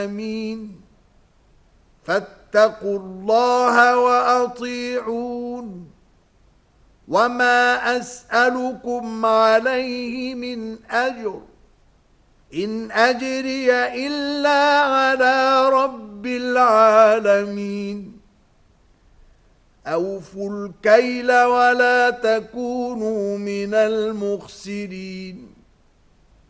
آمين. فاتقوا الله وأطيعون. وما أسألكم عليه من أجر، إن أجري إلا على رب العالمين. أوفوا الكيل ولا تكونوا من المخسرين.